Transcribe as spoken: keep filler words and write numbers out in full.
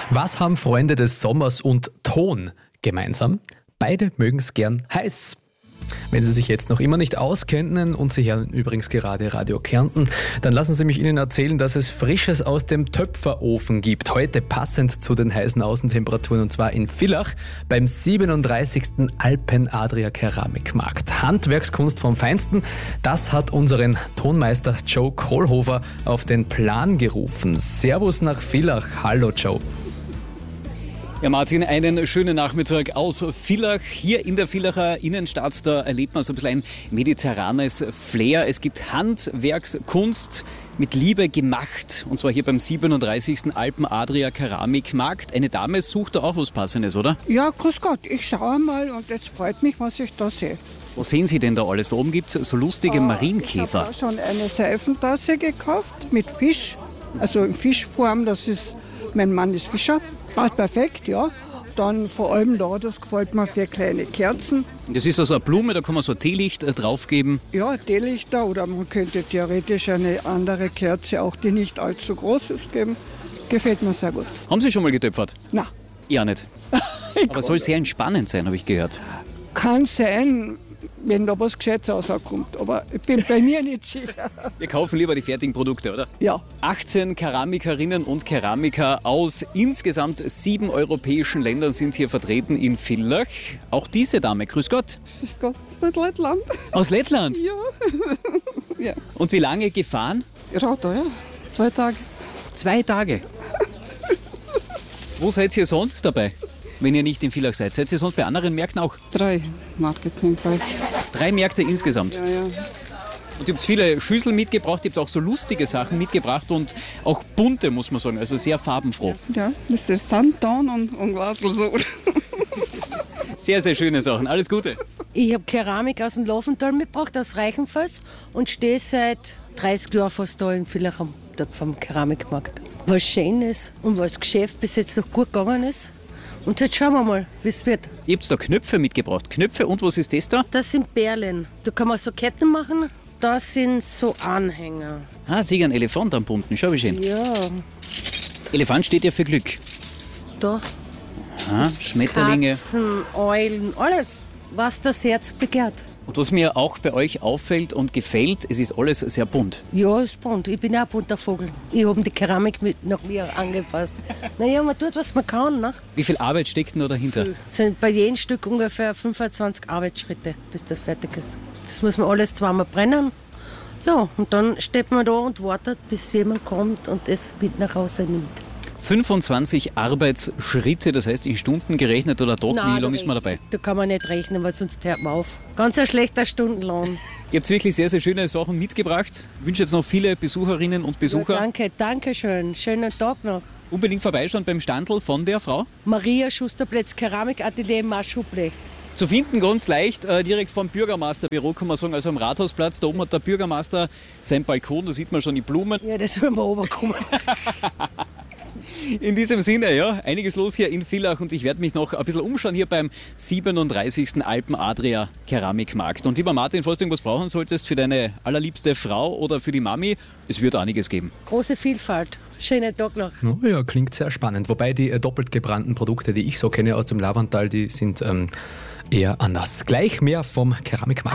Was haben Freunde des Sommers und Ton gemeinsam? Beide mögen es gern heiß. Wenn Sie sich jetzt noch immer nicht auskennen und Sie hören übrigens gerade Radio Kärnten, dann lassen Sie mich Ihnen erzählen, dass es Frisches aus dem Töpferofen gibt. Heute passend zu den heißen Außentemperaturen, und zwar in Villach beim siebenunddreißigsten Alpen-Adria Keramikmarkt. Handwerkskunst vom Feinsten, das hat unseren Tonmeister Joe Kohlhofer auf den Plan gerufen. Servus nach Villach. Hallo Joe. Ja, Martin, einen schönen Nachmittag aus Villach. Hier in der Villacher Innenstadt, da erlebt man so ein bisschen ein mediterranes Flair. Es gibt Handwerkskunst mit Liebe gemacht. Und zwar hier beim siebenunddreißigsten Alpen-Adria Keramikmarkt. Eine Dame sucht da auch was Passendes, oder? Ja, grüß Gott, ich schaue mal und es freut mich, was ich da sehe. Was sehen Sie denn da alles? Da oben gibt es so lustige Ah, Marienkäfer. Ich habe schon eine Seifentasse gekauft mit Fisch, also in Fischform. Das ist, mein Mann ist Fischer. Passt perfekt, ja. Dann vor allem da, das gefällt mir für kleine Kerzen. Das ist also eine Blume, da kann man so Teelicht äh, draufgeben. Ja, Teelichter, oder man könnte theoretisch eine andere Kerze, auch die nicht allzu groß ist, geben. Gefällt mir sehr gut. Haben Sie schon mal getöpfert? Na, Ja, nicht. Aber soll sehr entspannend sein, habe ich gehört. kann sein, wenn da was Gescheites rauskommt, aber ich bin bei mir nicht sicher. Wir kaufen lieber die fertigen Produkte, oder? Ja. achtzehn Keramikerinnen und Keramiker aus insgesamt sieben europäischen Ländern sind hier vertreten in Villach. Auch diese Dame, grüß Gott. Grüß Gott, ist nicht Lettland? Aus Lettland. Ja. Ja. Und wie lange gefahren? Auto, ja. Zwei Tage. Zwei Tage. Wo seid ihr sonst dabei, wenn ihr nicht in Villach seid? Seid ihr sonst bei anderen Märkten auch? Drei Marketingzeit. Drei Märkte insgesamt. Ja, ja. Und ihr habt viele Schüsseln mitgebracht, ihr habt auch so lustige Sachen mitgebracht und auch bunte, muss man sagen, also sehr farbenfroh. Ja, das ist Sanddorn und, und Glasel. Sehr, sehr schöne Sachen. Alles Gute. Ich habe Keramik aus dem Laufental mitgebracht, aus Reichenfels, und stehe seit dreißig Jahren fast da in Villach am Töpfer Keramikmarkt. Was Schönes und was das Geschäft bis jetzt noch gut gegangen ist. Und jetzt schauen wir mal, wie es wird. Ihr habt da Knöpfe mitgebracht. Knöpfe, und was ist das da? Das sind Perlen. Da kann man so Ketten machen. Das sind so Anhänger. Ah, sehe ich einen Elefant am bunten. Schau, wie schön. Ja, Elefant steht ja für Glück. da. Ah, Schmetterlinge. Katzen, Eulen, alles, was das Herz begehrt. Und was mir auch bei euch auffällt und gefällt, es ist alles sehr bunt. Ja, ist bunt. Ich bin auch ein bunter Vogel. Ich habe die Keramik mit nach mir angepasst. Naja, man tut, was man kann. Ne? Wie viel Arbeit steckt denn da dahinter? Es sind bei jedem Stück ungefähr fünfundzwanzig Arbeitsschritte, bis das fertig ist. Das muss man alles zweimal brennen. Ja, und dann steht man da und wartet, bis jemand kommt und es mit nach Hause nimmt. fünfundzwanzig Arbeitsschritte, das heißt in Stunden gerechnet oder Tag, Nein, wie lange da ist man dabei? Da kann man nicht rechnen, weil sonst hört man auf. Ganz ein schlechter Stundenlohn. Ihr habt wirklich sehr, sehr schöne Sachen mitgebracht. Ich wünsche jetzt noch viele Besucherinnen und Ja, Besucher. danke, danke schön. Schönen Tag noch. Unbedingt vorbeischauen beim Standl von der Frau. Maria Schusterplätz, Keramikatelier Marschuble. Zu finden ganz leicht, äh, direkt vom Bürgermeisterbüro kann man sagen, also am Rathausplatz. Da oben hat der Bürgermeister sein Balkon, da sieht man schon die Blumen. Ja, das soll mal runterkommen. In diesem Sinne, ja, einiges los hier in Villach, und ich werde mich noch ein bisschen umschauen hier beim siebenunddreißigsten Alpen-Adria Keramikmarkt. Und lieber Martin, falls du irgendwas brauchen solltest für deine allerliebste Frau oder für die Mami, es wird einiges geben. Große Vielfalt. Schönen Tag noch. Oh ja, klingt sehr spannend. Wobei die äh, doppelt gebrannten Produkte, die ich so kenne aus dem Lavantal, die sind ähm, eher anders. Gleich mehr vom Keramikmarkt.